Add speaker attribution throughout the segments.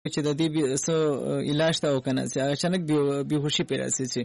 Speaker 1: چې د دې سو علاج تا وکنه چې اچانک بیهوشي پیدا شي چې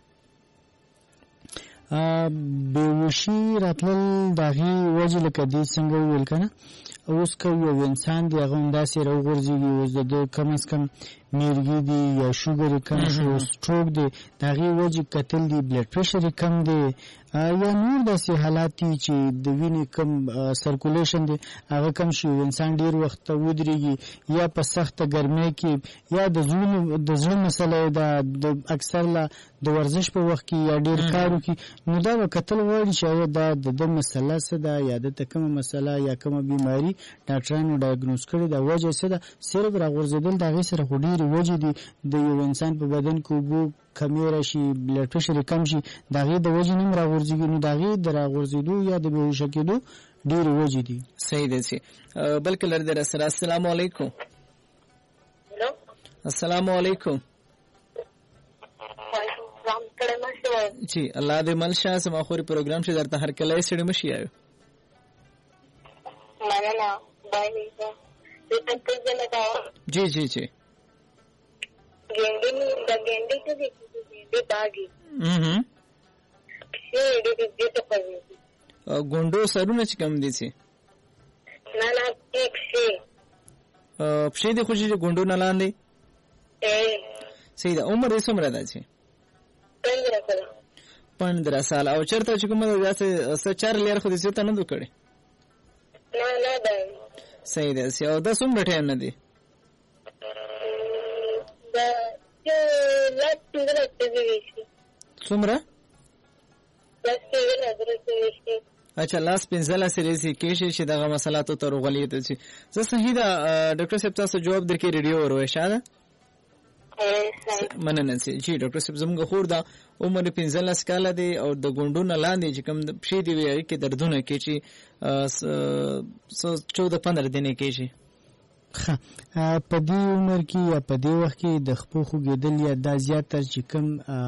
Speaker 2: بیهوشي راتلل دغه وجه لکه دې څنګه ویل کنه اوس که یو انسان دی هغه همداسې راوغورځېږي اوس د کم از کم میرګي دی یا شوګر کم شو سټروک دی د هغې وجې کتل دی بلډ پریشر کم دی یا نور داسې حالات دي چې د وینې کم سرکولیشن دی هغه کم شي انسان ډېر وخت ودرېږي یا په سخته ګرمۍ کې یا د زړه مسله ده د اکثر لا د ورزش په وخت کې یا ډېر کار وکړي نو دا به کتل غواړي چې آیا دا د ده مسله څه ده یا دته کومه مسله یا کومه بیماري ډاکټرانو ډایګنوز کړې ده وجه څه ده صرف راغورځېدل د هغې سره خو ډېرې وجې دي د یو انسان په بدن کې اوبو کمی راشي بلډ پریشر کم شي د هغې د وجې نه هم راغورځېږي نو د هغې د راغورځېدو یا د بېهوشه کېدو ډېرې وجې دي.
Speaker 1: صحیح دی چې بلکې لري در سره السلام علیکم. السلام علیکم. جی الله دې مل شاه سما خوري پروګرام چې درته هر کله سړی مشي آیو
Speaker 3: مننه باندې
Speaker 1: جی جی جی
Speaker 3: ګنډې ته دې باګي دې ته پوي
Speaker 1: ګوندو سرونه چې کم دي چې
Speaker 3: نه نه ټیک شي
Speaker 1: پښې دې خوشي ګوندو نه لاندې صحیح ده عمر یې څومره ده چې 15 سال او چرته چې کومه داسې سچار لیر خو دې څه ته نه دوه کړي
Speaker 3: نه نه ده
Speaker 1: صحیح ده او دا څومره ټایم نه دی
Speaker 3: دا چې لاس
Speaker 1: څومره
Speaker 3: لاس
Speaker 1: اچھا لاس 15 سره سي کې شي دغه مسلات ته ورغلې ته چې زه صحیح ده ډاکټر صاحب تاسو جواب درکې ریډیو وروي شاده مننه سي جی ډاکټر صاحب زموږ خور دا عمر 15 کال دی او د ګوندونو لاندې چې کوم پښې دی وی کې دردونه کې چې 14-15 دنه کې شي
Speaker 2: په دې عمر کې یا په دې وخت کې د خپو خوګېدل یا دا زیاتره چې کوم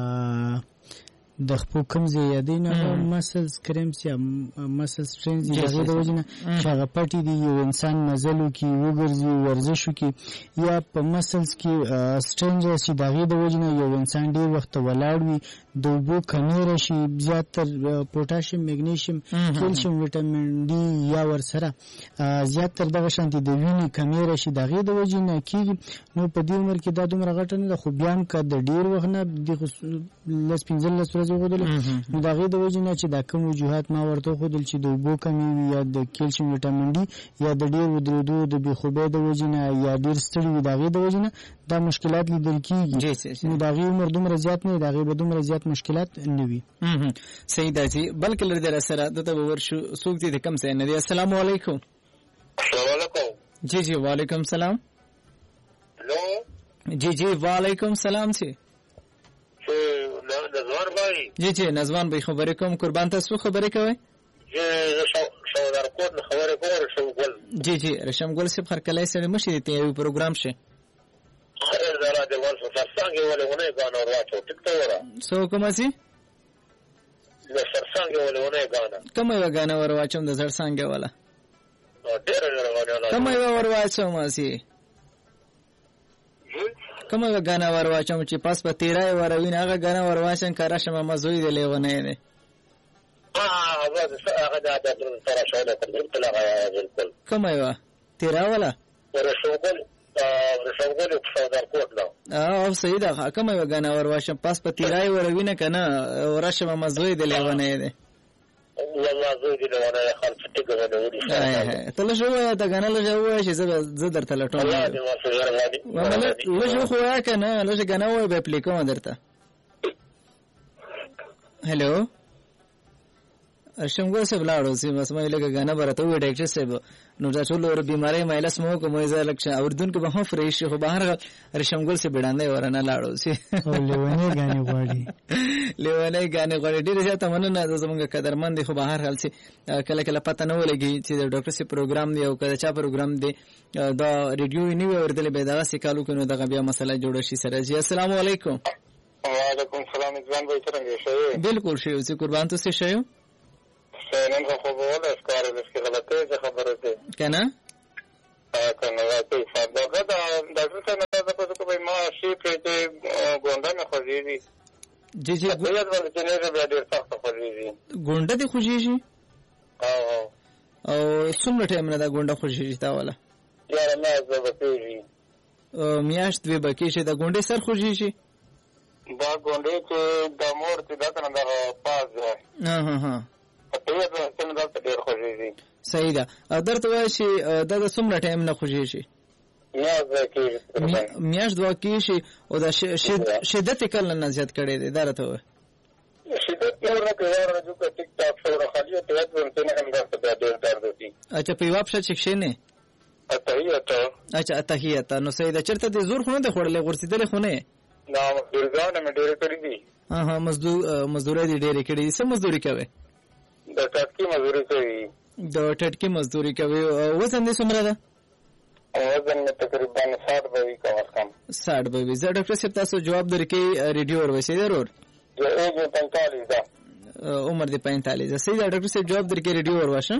Speaker 2: د خپو کم زیادینه مسلز کرمس یا مسلز سټرینز د هغې د وجې نه چې هغه پټې دي یو انسان مزل وکړي وګرځي ورزش وکړي یا په مسلز کې سټرینز راشي د هغې د وجې نه یو انسان ډېر وخت ولاړ وي د اوبو کمی راشي زیاتر پوټاشیم میګنیشیم کیلشیم ویټامین ډي یا ورسره زیاتر دغه شانتې د وینې کمی راشي د هغې د وجې نه کېږي نو په دې عمر کې دا دومره غټه نه ده خو بیا هم که د ډېر وخت نه لس 15 ورځې وښودلې نو د هغې د وجې نه چې دا کوم وجوهات ما ورته وښودل چې د اوبو کمی وي یا د کیلشیم ویټامین ډي یا د ډېر ودرېدو د بېخوبۍ د وجې نه یا ډېر ستړي وي د هغې د وجې نه دا مشکلات لیدل کېږي نو د هغې عمر دومره زیات نه وي د هغې به دومره زیات مشکلات نه وي.
Speaker 1: صحیح ده چې بلکې لري در سره دته به ورشو څوک دې د کم ځای نه دی. السلام علیکم.
Speaker 4: السلام علیکم.
Speaker 1: جی جی وعلیکم السلام.
Speaker 4: هلو
Speaker 1: جی جی وعلیکم السلام چې
Speaker 4: نزوان بھائی
Speaker 1: جی جی نزوان بھائی خبرې کوم قربان تاسو خبرې کوئ
Speaker 4: شودارکوټ نه خبرې کوم رشم ګل
Speaker 1: جی جی رشم ګل صاحب هر کله سره مشي ته یو پروګرام شه
Speaker 4: خیر زرا د ول سرسانګ ولونه غاڼه ورواچو ټیک ته ورا
Speaker 1: سو کوم سي
Speaker 4: د سرسانګ ولونه غاڼه
Speaker 1: کوم یو غاڼه ورواچوم د سرسانګ ولا
Speaker 4: ډېر غاڼه
Speaker 1: کوم یو ورواچوم سي کوم یو غاڼه ورواچوم چې پاس په تیرای وروین هغه غاڼه ورواچن کارا شمه مزوی دی لیونه دی هغه
Speaker 4: د تر شاله کړل بالکل
Speaker 1: کوم یو تیرا ولا
Speaker 4: ورشوګل رشوګل شودارکوټ نو
Speaker 1: او صحیح ده کوم یو غاڼه ورواچم پاس په تیرای وروین کنه ورشمه مزوی دی لیونه دی
Speaker 4: والله زوی دی لیونه خالص ټیګونه ودی
Speaker 1: ته له شو دا غاڼه له شو چې زه درته لټوم
Speaker 4: والله دې واسه ورغادي
Speaker 1: له شو خو یا کنه له غاڼه وای به پلیکوم درته. هلو شمګو سه بلاړو سي بس مې لګه غاڼه برته وې ډاکټر صاحب نو دا ټول ور بیماری مې لس مو کومه ځای لکه اوردون کې به هم فرېش خو بهر رشمګل سه بډاندې ورنه لاړو سي
Speaker 2: لیونه غاڼه غواړي
Speaker 1: لیونه غاڼه غواړي ډېر زیاته مننه زمونږ قدرمن دي خو بهر حال سي کله کله پته نه ولګي چې ډاکټر سي پروګرام دی او کله چا پروګرام دی دا ریډیو نیو ورته به دا سې کالو کنو دغه بیا مسله جوړ شي سره جی السلام علیکم.
Speaker 4: وعلیکم السلام ځان به څنګه شئ
Speaker 1: بالکل شئ چې قربان ته شئ
Speaker 4: نن خو به ولا ښکارې د غلطه خبره ده
Speaker 1: کنه
Speaker 4: کنه راځي فابغه دا ډاکټر څنګه دا په کومه ما شي په ګونډه نه خوځيږي
Speaker 1: جی
Speaker 4: په یاد باندې چې نه بیا ډیر سخت خوځيږي
Speaker 1: ګونډه دي خوځيږي
Speaker 4: او
Speaker 1: څومره ټایم نه دا ګونډه خوځيږي تا والا
Speaker 4: یاره نه زه بکیږي
Speaker 1: میاشت دوی بکی شي دا ګونډه سر خوځيږي
Speaker 4: دا ګونډه چې د مور چې دا کنه دا پاس ده
Speaker 1: ها
Speaker 4: په یاد باندې دا ډیر خوځيږي
Speaker 1: صحیح ده درته وایي چې دا د څومره ټایم نه خوځيږي میاشت دوه کېږي او دا شدت یې کله نه زیات کړی دی دا راته وایي
Speaker 4: شدت نور نه کوي راځو که ټیک ټاک سره خالي ته یاد ورته نه هم راځي دا ډیر درد دي
Speaker 1: اچھا په یو اپشن چې نه اچھا اتحیات نو صحیح ده چرته د زور خونه ده خړلې ورسېدل خونه
Speaker 4: نه ډیرګان مې ډیر کړی دي
Speaker 1: ها مزدوري دي ډیر کړی دي سم مزدوري کوي
Speaker 4: د ټټکی مزدوري کوي
Speaker 1: وزن دې څومره ده
Speaker 4: وزن مې تقریبا 60 به وي کم
Speaker 1: 60 به وي زه ډاکټر صاحب تاسو جواب درکې ریډیو ورسې ضرور
Speaker 4: جو 45 ده
Speaker 1: عمر دې 45 ده صحیح ډاکټر صاحب جواب درکې ریډیو ورواشه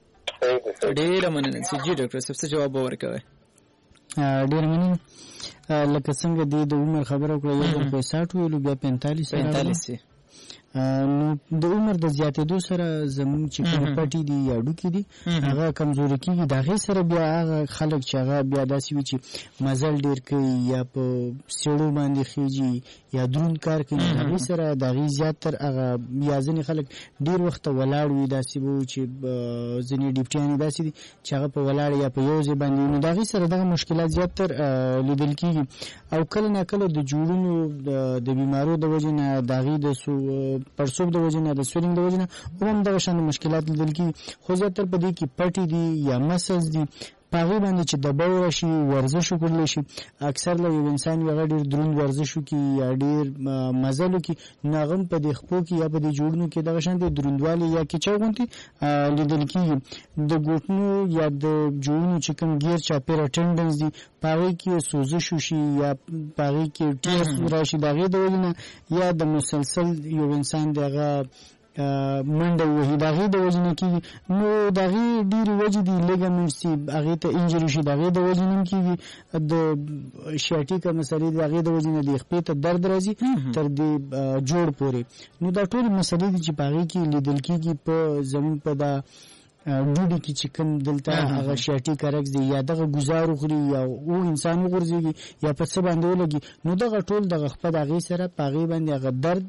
Speaker 1: ډیر مننه چې ډاکټر صاحب څه جواب ورکوي
Speaker 2: ډیر مننه لکه څنګه د عمر خبره کړو یو په 60 ویلو بیا 45 نو د عمر د زیاتېدو سره زموږ چې کوم پټي دي یا ډوکی دي هغه کمزوري کیږي دا غي سره بیا هغه خلک چې هغه بیا داسې وي چې مزل ډیر کوي یا په سیړو باندې خيږي یا درون کار کوي دا غي سره دا غي زیاتر هغه یا ځنې خلک ډیر وخت ولاړ وي داسې وو چې ځنې ډیپټیان داسې دي چې هغه په ولاړ یا په یو ځای باندې نو دا غي سره دغه مشکلات زیاتر لیدل کیږي او کله نه کله د جوړونو د بیمارو د وجې نه دا غي د پرسوب د وجنه د سویلینګ د وجنه هم د شان مشکلات لیدل کی خو زیاتره په دې کې پټي دي یا مسلز دي پاغي باندې چې د باور شي ورزش وکړل شي اکثر له انسان یو ډیر دروند ورزش وکي یا ډیر مزل وکي ناغم په د خپو کې یا په د جوړونو کې د شان د دروندوالي یا کې چاغونتي لیدل کی د ګوتنو یا د جوړونو چې کوم غیر چاپیر اټندنس دي پاغي کې سوزش شي یا پاغي کې ټیس راشي دغه د وجنه یا د مسلسل یو انسان دغه منډه وهي دغه د وجنه کې نو دغه ډیر وجې دي لیګامنټس هغه ته انجری شي دغه د وجنه کې د شیاټیکا مسلې دغه د وجنه د خپې ته درد راځي تر دې جوړ پوري نو دا ټول مسلې دي چې پاغي کې لیدل کېږي په زمون په دا ډوډۍ کې چې کوم دلته هغه شاټي کارکس دی یا دغه گزار خوري یا او انسان وګرځي یا په څه باندې ولګي نو دغه ټول دغه خپل هغه سره پاغي باندې هغه درد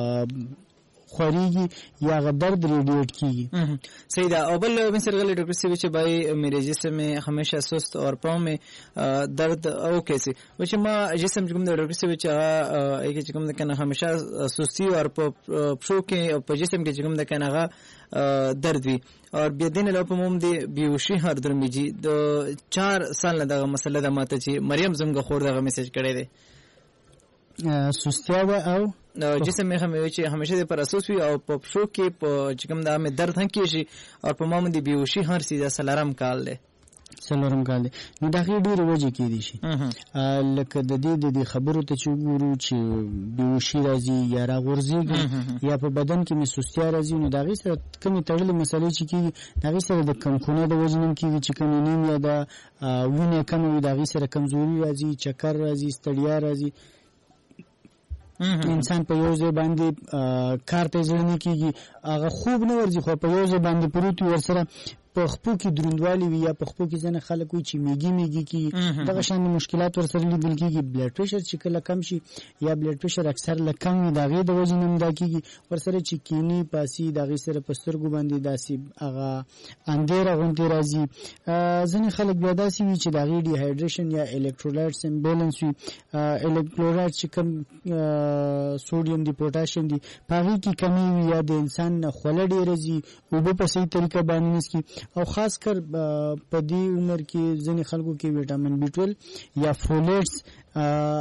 Speaker 2: خوریږي یا هغه درد ریډیټ کیږي
Speaker 1: صحیح ده او بل مثال غل ڈاکٹر سے وچ بھائی میرے جسم میں ہمیشہ سست اور پاؤں میں درد او کیسے وچ ما جسم کوم ڈاکٹر سے وچ ایک کوم د کنه ہمیشہ سستی اور پښو کې په جسم کې کوم د کنه درد وی اور بیا دین له په موم دی بیوشي هر درمیږي د 4 سال دغه مسله د ماته چې مریم زمغه خور دغه میسج کړی دی
Speaker 2: سستیا او
Speaker 1: جسم میں ہمیشہ دے پر اساس ہوئی اور پپشو کے چکم دا میں درد ہن کیشي اور په مام دی بیوشي هر سیده سلارم کال دی
Speaker 2: نو دا غي ډیر وجه کې دي شي لکه د دې خبرو ته چې ګورو چې بیوشي راځي یا راغورځي یا په بدن کې مسوستیا راځي نو دا غي سره کومې تړلې مسلې چې کې دا غي سره د کم خونه د وجنم کې چې کوم نیمه دا وینه کم وي دا غي سره کمزوري راځي چکر راځي ستړیا راځي انسان په یو ځای باندې کار ته ځړنه کیږي هغه خوب نه ورځي خو په یو ځای باندې پروت ورسره په خپو کې دروندوالي وي یا په خپو کې ځنه خلک وي چې میږي کی دغه شان مشکلات ورسره لیدل کیږي بلډ پريشر چې کله کم شي یا بلډ پريشر اکثر لکم وي دغه د وجه نم دا کیږي ورسره چې کینی پاسي دغه سره پسترګو باندې داسي هغه اندېره غونډې راځي ځنه خلک بیا داسي وي چې دغه ډي هایډریشن یا الکترولایټس امبیلنس وي الکترولایټ چې کم سوډیم دی پوتاشیم دی پاغي کې کمی وي یا د انسان خوله ډیر راځي او په صحیح طریقه باندې نسکی او خاص کر په دې عمر کې ځینې خلکو کې وټامین B12 یا فولیټس